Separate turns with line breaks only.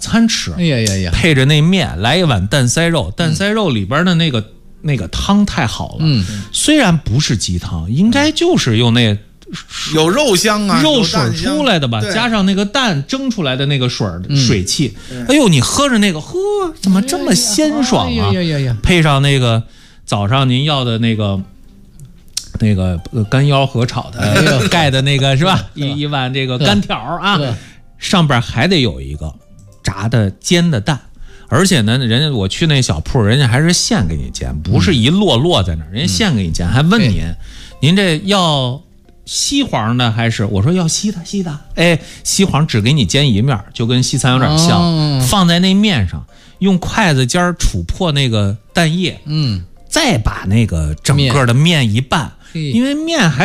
餐吃。
哎呀，
配着那面来一碗蛋塞肉，蛋塞肉里边的那个汤太好了。虽然不是鸡汤，应该就是用那
有肉香啊，
肉水出来的吧，加上那个蛋蒸出来的那个水气。哎呦，你喝着那个，怎么这么鲜爽啊？配上那个早上您要的那个干腰合炒的盖的那个是吧？一碗这个干条啊，上边还得有一个炸的煎的蛋。而且呢，人家我去那小铺，人家还是现给你煎，不是一摞在那儿，人家现给你煎，还问您这要西黄的还是？我说要西的。哎，西黄只给你煎一面，就跟西餐有点像，放在那面上，用筷子尖杵破那个蛋液，再把那个整个的面一拌，因为面还